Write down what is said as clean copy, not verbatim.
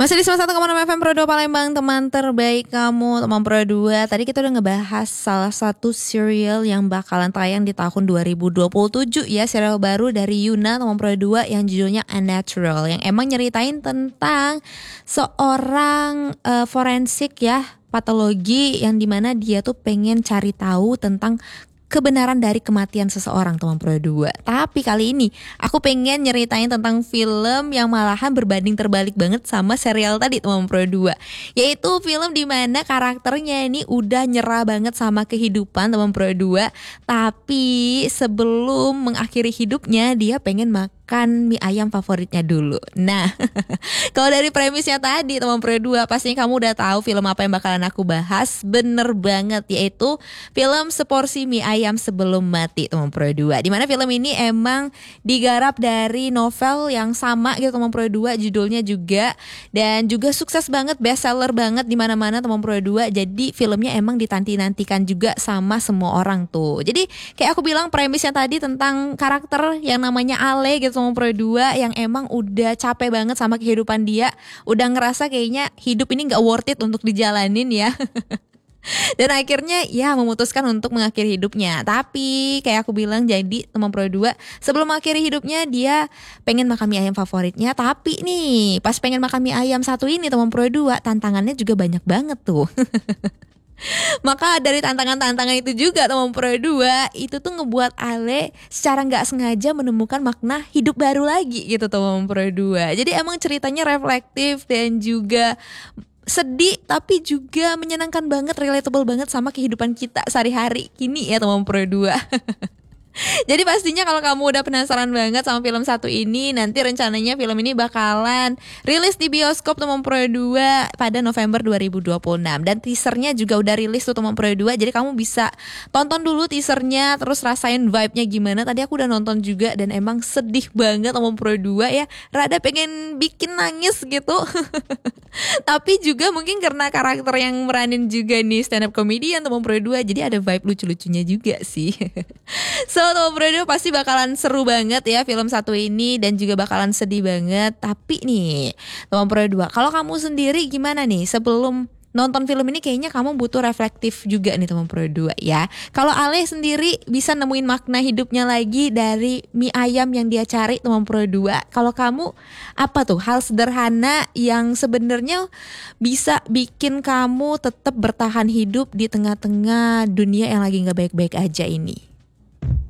Masih di 91,6 FM Pro 2 Palembang, teman terbaik kamu, teman Pro 2. Tadi kita udah ngebahas salah satu serial yang bakalan tayang di tahun 2027 ya, serial baru dari Yuna, teman Pro 2 yang judulnya Unnatural, yang emang nyeritain tentang seorang forensik ya, patologi, yang dimana dia tuh pengen cari tahu tentang kebenaran dari kematian seseorang, teman Pro 2. Tapi kali ini aku pengen nyeritain tentang film yang malahan berbanding terbalik banget sama serial tadi, teman Pro 2. Yaitu film dimana karakternya ini udah nyerah banget sama kehidupan, teman Pro 2. Tapi sebelum mengakhiri hidupnya, dia pengen makan mie ayam favoritnya dulu. Nah, kalau dari premisnya tadi, teman Pro 2, pastinya kamu udah tahu film apa yang bakalan aku bahas. Bener banget, yaitu film Seporsi Mie Ayam Sebelum Mati, teman Pro 2. Dimana film ini emang digarap dari novel yang sama gitu, teman Pro 2, judulnya juga. Dan juga sukses banget, bestseller banget di mana-mana, teman Pro 2. Jadi filmnya emang ditanti-nantikan juga sama semua orang tuh. Jadi kayak aku bilang, premisnya tadi tentang karakter yang namanya Ale gitu, teman Pro 2, yang emang udah capek banget sama kehidupan dia. Udah ngerasa kayaknya hidup ini gak worth it untuk dijalanin ya. Dan akhirnya ya memutuskan untuk mengakhiri hidupnya. Tapi kayak aku bilang, jadi teman Pro 2, sebelum mengakhiri hidupnya dia pengen makan mie ayam favoritnya. Tapi nih pas pengen makan mie ayam satu ini, teman Pro 2, tantangannya juga banyak banget tuh. Maka dari tantangan-tantangan itu juga, teman Pro 2, itu tuh ngebuat Ale secara gak sengaja menemukan makna hidup baru lagi gitu, teman Pro 2. Jadi emang ceritanya reflektif dan juga sedih, tapi juga menyenangkan banget, relatable banget sama kehidupan kita sehari-hari kini ya, teman Pro 2. Jadi pastinya kalau kamu udah penasaran banget sama film satu ini, nanti rencananya film ini bakalan rilis di bioskop, teman Pro 2, pada November 2026. Dan teasernya juga udah rilis tuh, teman Pro 2. Jadi kamu bisa tonton dulu teasernya, terus rasain vibe-nya gimana. Tadi aku udah nonton juga dan emang sedih banget, teman Pro 2 ya. Rada pengen bikin nangis gitu. Tapi juga mungkin karena karakter yang meranin juga nih stand up comedian, teman Pro 2, jadi ada vibe lucu-lucunya juga sih. So teman Pro 2, pasti bakalan seru banget ya film satu ini, dan juga bakalan sedih banget. Tapi nih teman Pro 2, kalau kamu sendiri gimana nih sebelum nonton film ini? Kayaknya kamu butuh reflektif juga nih, teman Pro 2 ya. Kalau Ale sendiri bisa nemuin makna hidupnya lagi dari mie ayam yang dia cari, teman Pro 2. Kalau kamu, apa tuh hal sederhana yang sebenarnya bisa bikin kamu tetap bertahan hidup di tengah-tengah dunia yang lagi gak baik-baik aja ini?